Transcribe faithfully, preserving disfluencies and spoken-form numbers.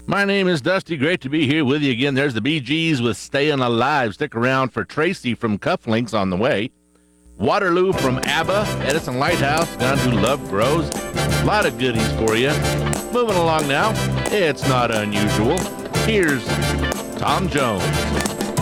My name is Dusty. Great to be here with you again. There's the Bee Gees with Staying Alive. Stick around for Tracy from Cufflinks on the way. Waterloo from ABBA. Edison Lighthouse down to Love Grows. A lot of goodies for you. Moving along now. It's not unusual. Here's Tom Jones.